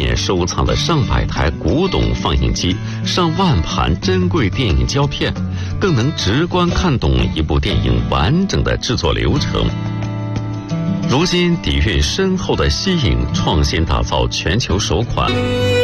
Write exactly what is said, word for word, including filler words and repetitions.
面收藏了上百台古董放映机、上万盘珍贵电影胶片，更能直观看懂一部电影完整的制作流程。如今底蕴深厚的西影创新打造全球首款